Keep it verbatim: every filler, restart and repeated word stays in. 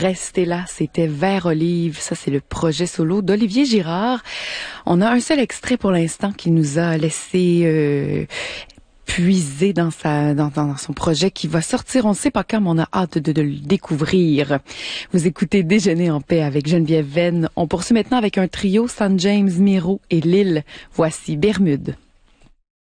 Restez là, c'était Vert Olive. Ça, c'est le projet solo d'Olivier Girard. On a un seul extrait pour l'instant qui nous a laissé euh, puiser dans sa dans, dans son projet qui va sortir. On ne sait pas quand, mais on a hâte de, de le découvrir. Vous écoutez Déjeuner en paix avec Geneviève Venn. On poursuit maintenant avec un trio, San James, Miro et Lille. Voici Bermude.